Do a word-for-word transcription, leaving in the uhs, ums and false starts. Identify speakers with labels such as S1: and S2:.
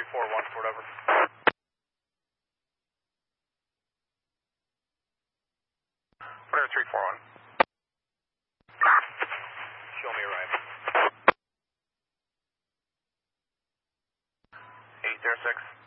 S1: three four one, whatever. Whatever, three four one. Show me arrival. eight zero six.